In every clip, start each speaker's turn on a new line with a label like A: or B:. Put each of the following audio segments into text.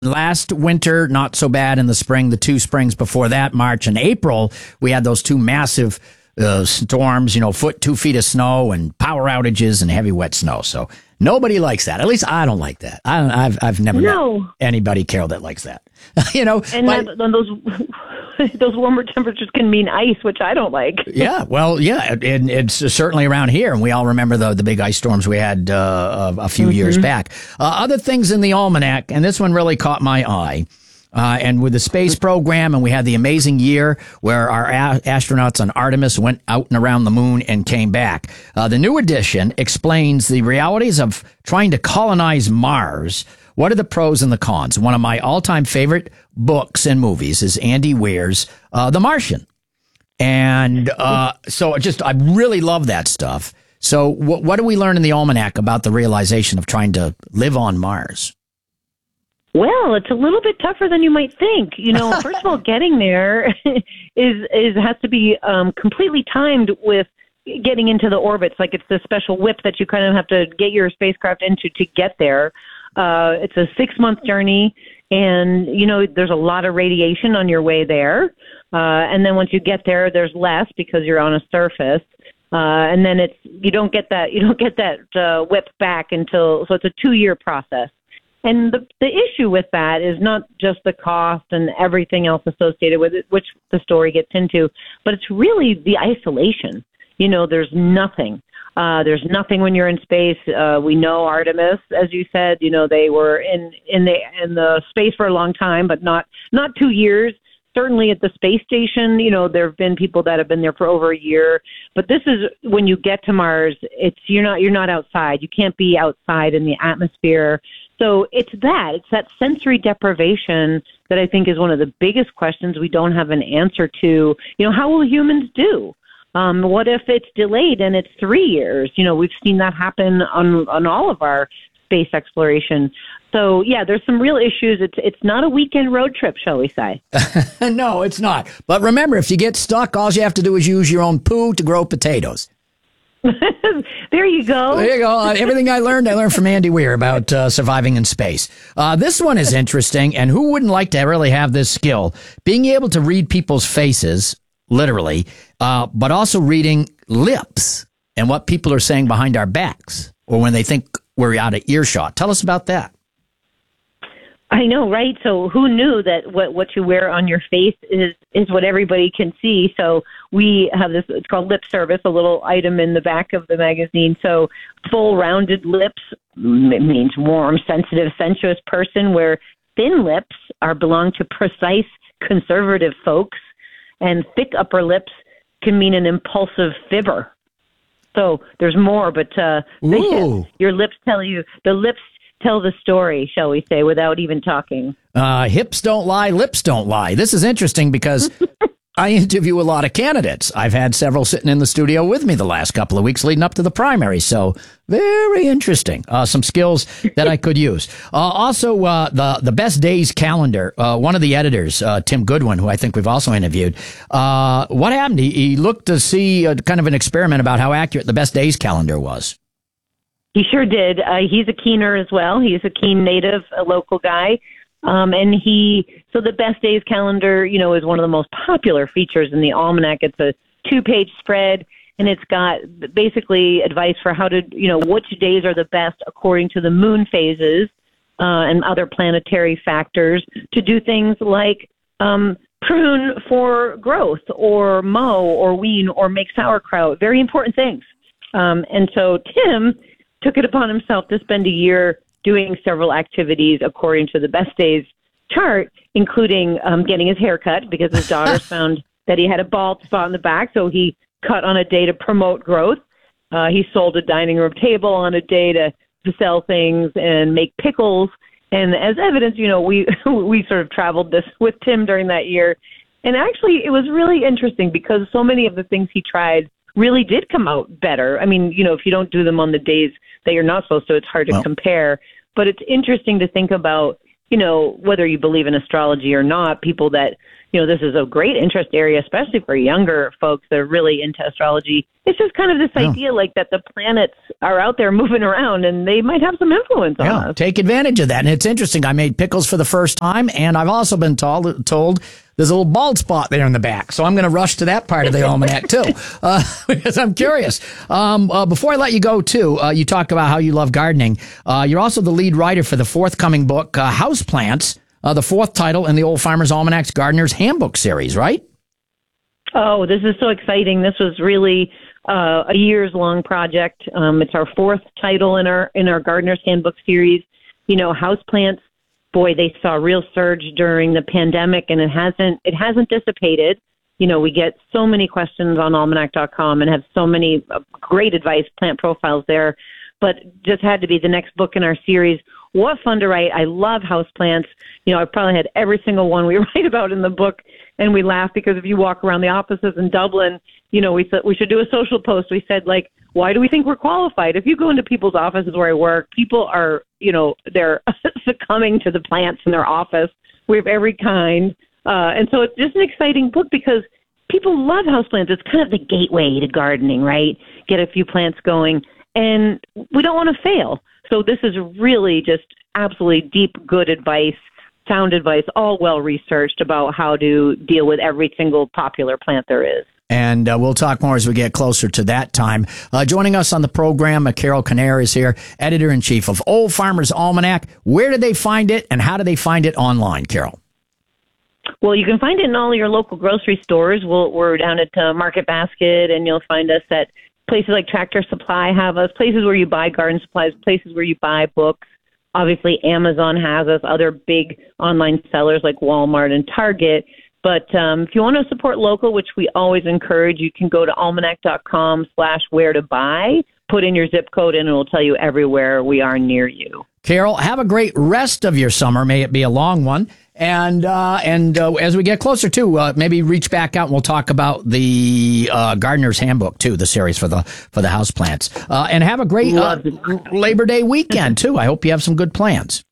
A: Last winter, not so bad in the spring. The 2 springs before that, March and April, we had those 2 massive storms, 2 feet of snow and power outages and heavy wet snow. So nobody likes that. At least I don't like that. I've never met anybody, Carol, that likes that.
B: And those warmer temperatures can mean ice, which I don't like.
A: Yeah, well, yeah, and it's certainly around here, and we all remember the big ice storms we had a few years back. Other things in the almanac, and this one really caught my eye. And with the space program, and we had the amazing year where our astronauts on Artemis went out and around the moon and came back. The new edition explains the realities of trying to colonize Mars. What are the pros and the cons? One of my all-time favorite books and movies is Andy Weir's The Martian. And so I really love that stuff. So what do we learn in the almanac about the realization of trying to live on Mars?
B: Well, it's a little bit tougher than you might think. First of all, getting there has to be completely timed with getting into the orbits. Like it's the special whip that you kind of have to get your spacecraft into to get there. It's a 6-month journey, and there's a lot of radiation on your way there. And then once you get there, there's less because you're on a surface. And then you don't get that whip back so it's a 2-year process. And the issue with that is not just the cost and everything else associated with it, which the story gets into, but it's really the isolation. There's nothing. There's nothing when you're in space. We know Artemis, as you said, they were in the space for a long time, but not 2 years. Certainly at the space station, there have been people that have been there for over a year. But this is when you get to Mars. You're not outside. You can't be outside in the atmosphere. So it's that sensory deprivation that I think is one of the biggest questions we don't have an answer to. How will humans do? What if it's delayed and it's 3 years? We've seen that happen on all of our space exploration. So, yeah, there's some real issues. It's not a weekend road trip, shall we say.
A: No, it's not. But remember, if you get stuck, all you have to do is use your own poo to grow potatoes.
B: There you go.
A: There you go. Everything I learned from Andy Weir about surviving in space. This one is interesting, and who wouldn't like to really have this skill? Being able to read people's faces, literally, but also reading lips and what people are saying behind our backs or when they think we're out of earshot. Tell us about that.
B: I know, right? So who knew that what you wear on your face is what everybody can see? So we have this, it's called lip service, a little item in the back of the magazine. So full rounded lips means warm, sensitive, sensuous person, where thin lips belong to precise, conservative folks, and thick upper lips can mean an impulsive fibber. So there's more, but your lips tell the story, shall we say, without even talking.
A: Hips don't lie, lips don't lie. This is interesting because I interview a lot of candidates. I've had several sitting in the studio with me the last couple of weeks leading up to the primary. So very interesting. Some skills that I could use. Also, the Best Days calendar. One of the editors, Tim Goodwin, who I think we've also interviewed. What happened? He looked to see kind of an experiment about how accurate the Best Days calendar was.
B: He sure did. He's a Keener as well. He's a Keene native, a local guy. So the Best Days calendar, is one of the most popular features in the almanac. It's a 2-page spread, and it's got basically advice for how to, which days are the best according to the moon phases and other planetary factors to do things like prune for growth or mow or wean or make sauerkraut. Very important things. And so Tim took it upon himself to spend a year doing several activities according to the Best Days chart, including getting his hair cut because his daughters found that he had a bald spot in the back, so he cut on a day to promote growth. He sold a dining room table on a day to sell things and make pickles. And as evidence, we sort of traveled this with Tim during that year. And actually, it was really interesting because so many of the things he tried really did come out better. I mean, if you don't do them on the days that you're not supposed to, it's hard to compare. But it's interesting to think about, whether you believe in astrology or not, people that, this is a great interest area, especially for younger folks that are really into astrology. It's just kind of this idea like that the planets are out there moving around and they might have some influence on us.
A: Take advantage of that. And it's interesting. I made pickles for the first time, and I've also been told there's a little bald spot there in the back. So I'm going to rush to that part of the almanac, too, because I'm curious. Before I let you go, too, you talk about how you love gardening. You're also the lead writer for the forthcoming book, Houseplants, the fourth title in the Old Farmer's Almanac's Gardener's Handbook series, right?
B: Oh, this is so exciting. This was really a years-long project. It's our fourth title in our Gardener's Handbook series. Houseplants, boy, they saw a real surge during the pandemic, and it hasn't dissipated. We get so many questions on almanac.com and have so many great advice, plant profiles there, but just had to be the next book in our series. What fun to write. I love houseplants. I've probably had every single one we write about in the book, and we laugh because if you walk around the offices in Dublin, we said we should do a social post. We said, why do we think we're qualified? If you go into people's offices where I work, people are, they're succumbing to the plants in their office. We have every kind. And so it's just an exciting book because people love houseplants. It's kind of the gateway to gardening, right? Get a few plants going. And we don't want to fail. So this is really just absolutely deep, good advice, sound advice, all well-researched about how to deal with every single popular plant there is.
A: And we'll talk more as we get closer to that time. Joining us on the program, Carol Kinnair is here, editor-in-chief of Old Farmer's Almanac. Where do they find it, and how do they find it online, Carol?
B: Well, you can find it in all your local grocery stores. We're down at Market Basket, and you'll find us at places like Tractor Supply have us, places where you buy garden supplies, places where you buy books. Obviously, Amazon has us, other big online sellers like Walmart and Target. But if you want to support local, which we always encourage, you can go to almanac.com/where to buy, put in your zip code, and it will tell you everywhere we are near you. Carol,
A: have a great rest of your summer. May it be a long one. And as we get closer to, maybe reach back out and we'll talk about the Gardener's Handbook too, the series for the houseplants. And have a great Labor Day weekend too. I hope you have some good plans.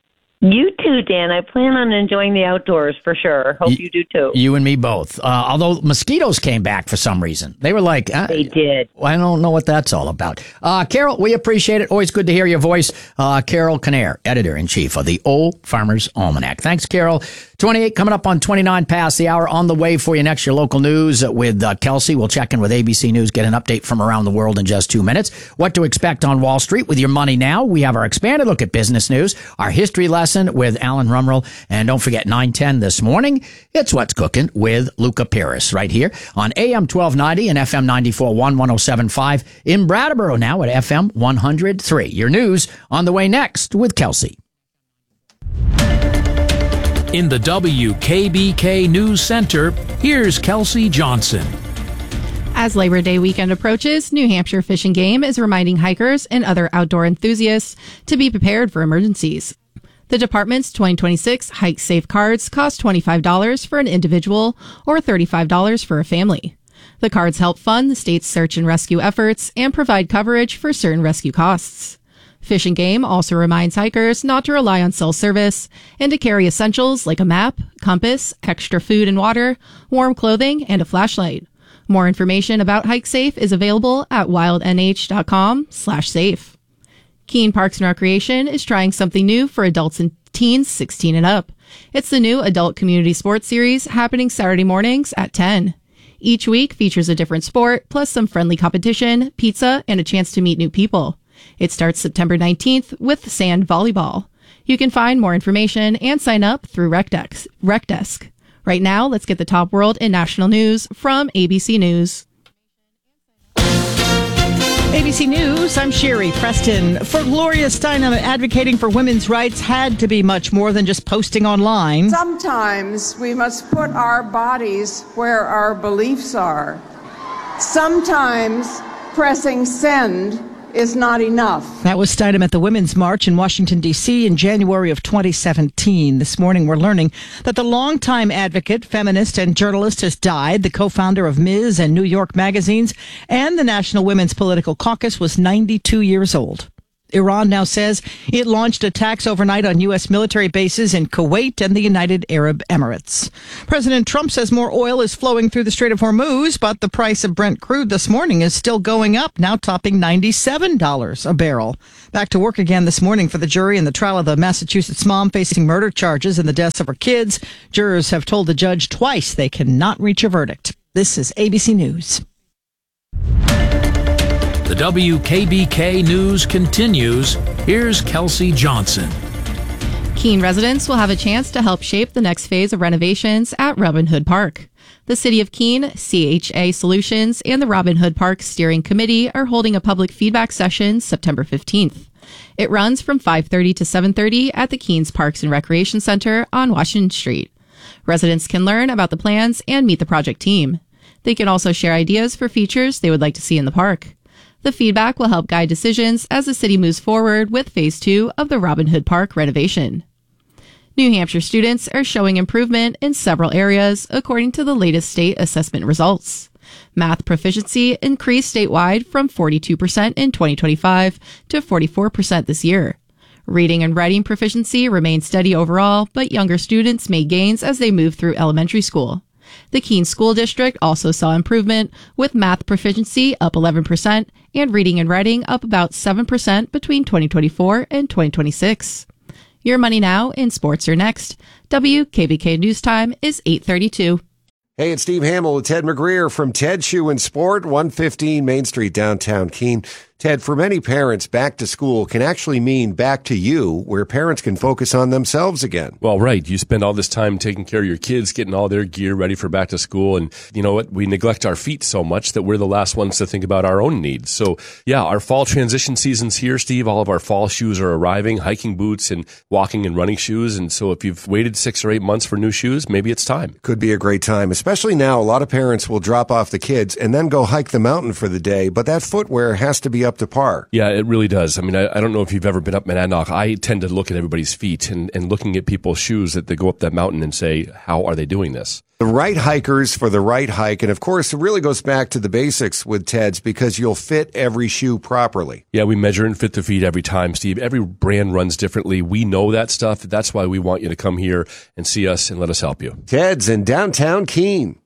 B: You too, Dan. I plan on enjoying the outdoors for sure. Hope you do too.
A: You and me both. Although mosquitoes came back for some reason. They were like...
B: They did.
A: I don't know what that's all about. Carol, we appreciate it. Always good to hear your voice. Carol Kinnair, editor-in-chief of the Old Farmer's Almanac. Thanks, Carol. 28 coming up on 29 past the hour. On the way for you next, your local news with Kelsey. We'll check in with ABC News, get an update from around the world in just 2 minutes. What to expect on Wall Street with your money now. We have our expanded look at business news, our history lesson with Alan Rumrell. And don't forget 9:10 this morning. It's What's Cooking with Luca Pires right here on AM 1290 and FM 94.1, 107.5 in Brattleboro now at FM 100.3. Your news on the way next with Kelsey.
C: In the WKBK News Center, here's Kelsey Johnson.
D: As Labor Day weekend approaches, New Hampshire Fish and Game is reminding hikers and other outdoor enthusiasts to be prepared for emergencies. The department's 2026 Hike Safe cards cost $25 for an individual or $35 for a family. The cards help fund the state's search and rescue efforts and provide coverage for certain rescue costs. Fish and Game also reminds hikers not to rely on cell service and to carry essentials like a map, compass, extra food and water, warm clothing, and a flashlight. More information about Hike Safe is available at wildnh.com/safe. Keene Parks and Recreation is trying something new for adults and teens 16 and up. It's the new Adult Community Sports Series happening Saturday mornings at 10. Each week features a different sport, plus some friendly competition, pizza, and a chance to meet new people. It starts September 19th with sand volleyball. You can find more information and sign up through RecDesk. Right now, let's get the top world and national news from ABC News.
E: ABC News, I'm Sherry Preston. For Gloria Steinem, advocating for women's rights had to be much more than just posting online.
F: Sometimes we must put our bodies where our beliefs are. Sometimes pressing send is not enough.
E: That was Steinem at the Women's March in Washington, D.C. in January of 2017. This morning we're learning that the longtime advocate, feminist, and journalist has died. The co-founder of Ms. and New York magazines and the National Women's Political Caucus was 92 years old. Iran now says it launched attacks overnight on U.S. military bases in Kuwait and the United Arab Emirates. President Trump says more oil is flowing through the Strait of Hormuz, but the price of Brent crude this morning is still going up, now topping $97 a barrel. Back to work again this morning for the jury in the trial of the Massachusetts mom facing murder charges in the deaths of her kids. Jurors have told the judge twice they cannot reach a verdict. This is ABC News.
C: The WKBK News continues. Here's Kelsey Johnson.
D: Keene residents will have a chance to help shape the next phase of renovations at Robin Hood Park. The City of Keene, CHA Solutions, and the Robin Hood Park Steering Committee are holding a public feedback session September 15th. It runs from 5:30 to 7:30 at the Keene's Parks and Recreation Center on Washington Street. Residents can learn about the plans and meet the project team. They can also share ideas for features they would like to see in the park. The feedback will help guide decisions as the city moves forward with Phase 2 of the Robin Hood Park renovation. New Hampshire students are showing improvement in several areas according to the latest state assessment results. Math proficiency increased statewide from 42% in 2025 to 44% this year. Reading and writing proficiency remained steady overall, but younger students made gains as they moved through elementary school. The Keene School District also saw improvement, with math proficiency up 11% and reading and writing up about 7% between 2024 and 2026. Your Money Now and Sports are next. WKBK News Time is 8:32.
G: Hey, it's Steve Hamill with Ted McGreer from Ted Shoe and Sport, 115 Main Street, downtown Keene. Ted, for many parents, back to school can actually mean back to you, where parents can focus on themselves again.
H: Well, right. You spend all this time taking care of your kids, getting all their gear ready for back to school. And you know what? We neglect our feet so much that we're the last ones to think about our own needs. So, yeah, our fall transition season's here, Steve. All of our fall shoes are arriving, hiking boots and walking and running shoes. And so if you've waited 6 or 8 months for new shoes, maybe it's time.
G: Could be a great time, especially now. A lot of parents will drop off the kids and then go hike the mountain for the day, but that footwear has to be up to par.
H: Yeah, it really does. I mean, I don't know if you've ever been up Monadnock. I tend to look at everybody's feet and looking at people's shoes that they go up that mountain and say, how are they doing this?
G: The right hikers for the right hike. And of course, it really goes back to the basics with Ted's because you'll fit every shoe properly.
H: Yeah, we measure and fit the feet every time, Steve. Every brand runs differently. We know that stuff. That's why we want you to come here and see us and let us help you.
G: Ted's in downtown Keene.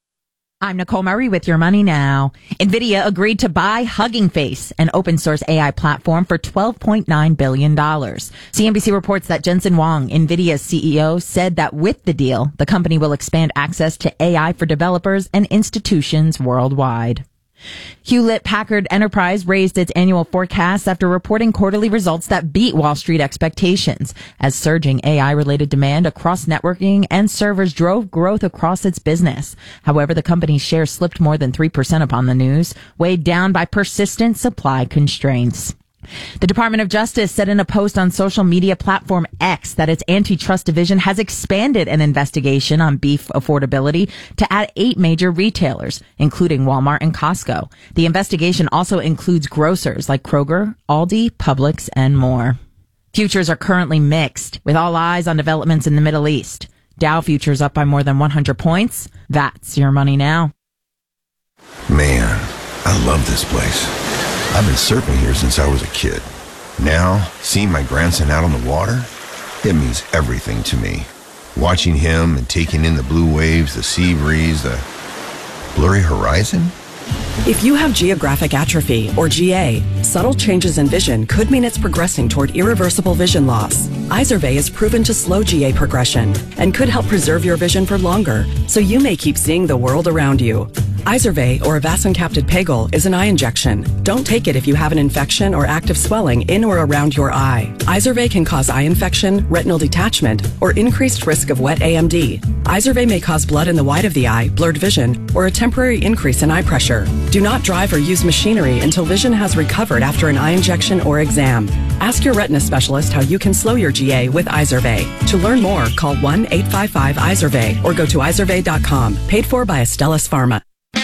I: I'm Nicole Murray with Your Money Now. NVIDIA agreed to buy Hugging Face, an open source AI platform, for $12.9 billion. CNBC reports that Jensen Huang, NVIDIA's CEO, said that with the deal, the company will expand access to AI for developers and institutions worldwide. Hewlett-Packard Enterprise raised its annual forecast after reporting quarterly results that beat Wall Street expectations, as surging AI-related demand across networking and servers drove growth across its business. However, the company's shares slipped more than 3% upon the news, weighed down by persistent supply constraints. The Department of Justice said in a post on social media platform X that its antitrust division has expanded an investigation on beef affordability to add 8 major retailers, including Walmart and Costco. The investigation also includes grocers like Kroger, Aldi, Publix, and more. Futures are currently mixed, with all eyes on developments in the Middle East. Dow futures up by more than 100 points. That's Your Money Now.
J: Man, I love this place. I've been surfing here since I was a kid. Now, seeing my grandson out on the water, it means everything to me. Watching him and taking in the blue waves, the sea breeze, the blurry horizon.
K: If you have geographic atrophy, or GA, subtle changes in vision could mean it's progressing toward irreversible vision loss. Izervay is proven to slow GA progression and could help preserve your vision for longer, so you may keep seeing the world around you. Izervay, or avacincaptad pegol, is an eye injection. Don't take it if you have an infection or active swelling in or around your eye. Izervay can cause eye infection, retinal detachment, or increased risk of wet AMD. Izervay may cause blood in the white of the eye, blurred vision, or a temporary increase in eye pressure. Do not drive or use machinery until vision has recovered after an eye injection or exam. Ask your retina specialist how you can slow your GA with Izervay. To learn more, call 1-855-IZERVAY or go to izervay.com. Paid for by Astellas Pharma.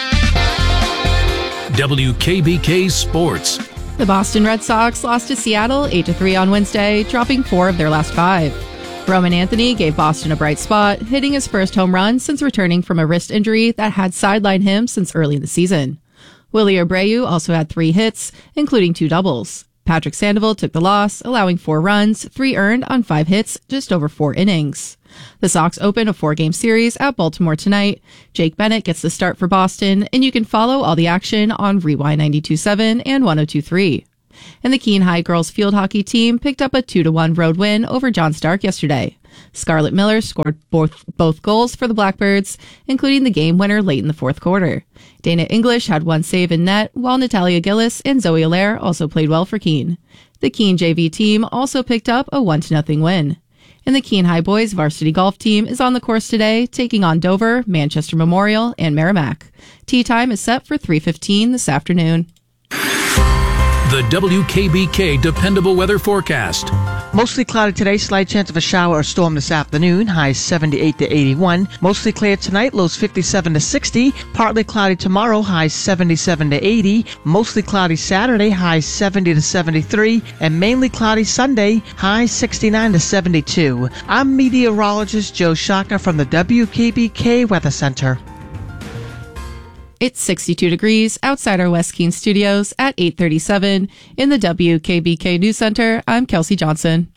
C: WKBK Sports.
D: The Boston Red Sox lost to Seattle 8-3 on Wednesday, dropping 4 of their last 5. Roman Anthony gave Boston a bright spot, hitting his first home run since returning from a wrist injury that had sidelined him since early in the season. Willie Abreu also had 3 hits, including 2 doubles. Patrick Sandoval took the loss, allowing 4 runs, 3 earned on 5 hits, just over 4 innings. The Sox open a 4-game series at Baltimore tonight. Jake Bennett gets the start for Boston, and you can follow all the action on Rewind 92.7 and 102.3. And the Keene High girls field hockey team picked up a 2-1 road win over John Stark yesterday. Scarlett Miller scored both goals for the Blackbirds, including the game winner late in the fourth quarter. Dana English had 1 save in net, while Natalia Gillis and Zoe Allaire also played well for Keene. The Keene JV team also picked up a 1-0 win. And the Keene High boys varsity golf team is on the course today, taking on Dover, Manchester Memorial, and Merrimack. Tee time is set for 3:15 this afternoon.
C: The WKBK Dependable Weather Forecast.
L: Mostly cloudy today, slight chance of a shower or storm this afternoon, highs 78 to 81. Mostly clear tonight, lows 57 to 60. Partly cloudy tomorrow, highs 77 to 80. Mostly cloudy Saturday, highs 70 to 73. And mainly cloudy Sunday, highs 69 to 72. I'm meteorologist Joe Shaka from the WKBK Weather Center.
D: It's 62 degrees outside our West Keene studios at 8:37. In the WKBK News Center, I'm Kelsey Johnson.